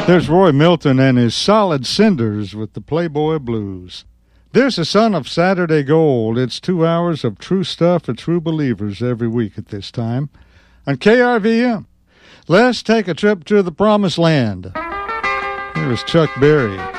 There's Roy Milton and his Solid Cinders with the Playboy Blues. There's the son of Saturday Gold. It's 2 hours of true stuff for true believers every week at this time. On KRVM, let's take a trip to the Promised Land. Here's Chuck Berry.